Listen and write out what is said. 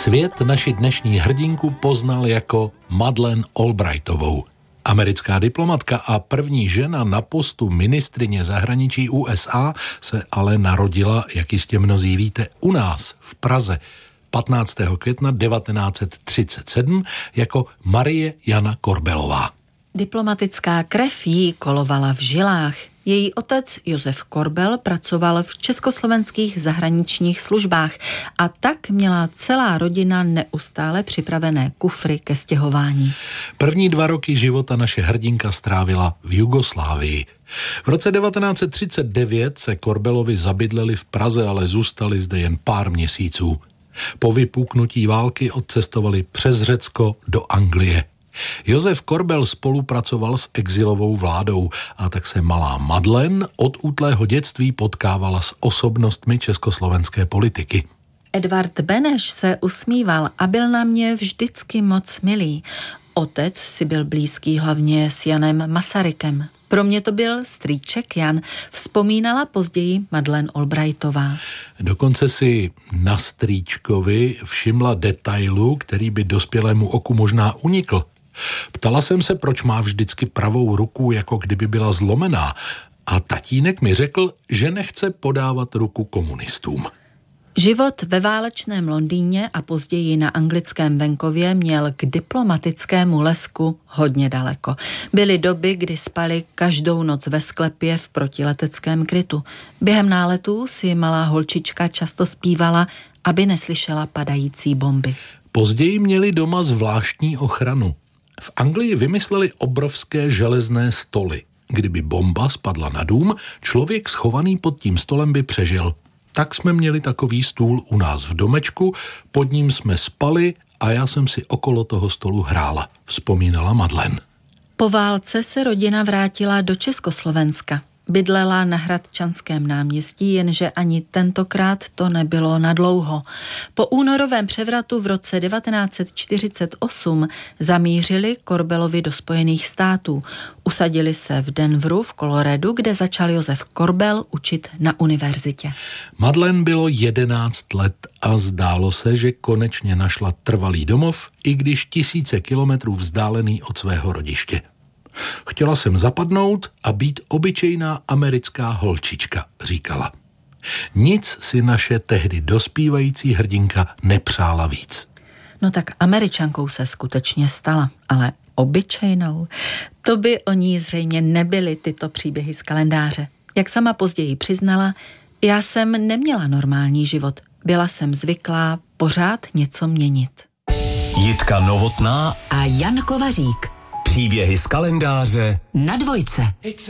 Svět naši dnešní hrdinku poznal jako Madeleine Albrightovou. Americká diplomatka a první žena na postu ministryně zahraničí USA se ale narodila, jak jistě mnozí víte, u nás v Praze 15. května 1937 jako Marie Jana Korbelová. Diplomatická krev jí kolovala v žilách. Její otec Josef Korbel pracoval v československých zahraničních službách a tak měla celá rodina neustále připravené kufry ke stěhování. První 2 roky života naše hrdinka strávila v Jugoslávii. V roce 1939 se Korbelovi zabydleli v Praze, ale zůstali zde jen pár měsíců. Po vypuknutí války odcestovali přes Řecko do Anglie. Josef Korbel spolupracoval s exilovou vládou a tak se malá Madeleine od útlého dětství potkávala s osobnostmi československé politiky. Edvard Beneš se usmíval a byl na mě vždycky moc milý. Otec si byl blízký hlavně s Janem Masarykem. Pro mě to byl strýček Jan, vzpomínala později Madeleine Albrightová. Dokonce si na strýčkovi všimla detailu, který by dospělému oku možná unikl. Ptala jsem se, proč má vždycky pravou ruku, jako kdyby byla zlomená, a tatínek mi řekl, že nechce podávat ruku komunistům. Život ve válečném Londýně a později na anglickém venkově měl k diplomatickému lesku hodně daleko. Byly doby, kdy spali každou noc ve sklepě v protileteckém krytu. Během náletů si malá holčička často zpívala, aby neslyšela padající bomby. Později měli doma zvláštní ochranu. V Anglii vymysleli obrovské železné stoly. Kdyby bomba spadla na dům, člověk schovaný pod tím stolem by přežil. Tak jsme měli takový stůl u nás v domečku, pod ním jsme spali a já jsem si okolo toho stolu hrála, vzpomínala Madeleine. Po válce se rodina vrátila do Československa. Bydlela na Hradčanském náměstí, jenže ani tentokrát to nebylo nadlouho. Po únorovém převratu v roce 1948 zamířili Korbelovi do Spojených států. Usadili se v Denveru v Coloradu, kde začal Josef Korbel učit na univerzitě. Madeleine bylo 11 let a zdálo se, že konečně našla trvalý domov, i když tisíce kilometrů vzdálený od svého rodiště. Chtěla jsem zapadnout a být obyčejná americká holčička, říkala. Nic si naše tehdy dospívající hrdinka nepřála víc. No tak Američankou se skutečně stala, ale obyčejnou? To by o ní zřejmě nebyly tyto příběhy z kalendáře. Jak sama později přiznala, já jsem neměla normální život. Byla jsem zvyklá pořád něco měnit. Jitka Novotná a Jan Kovařík. Příběhy z kalendáře na Dvojce.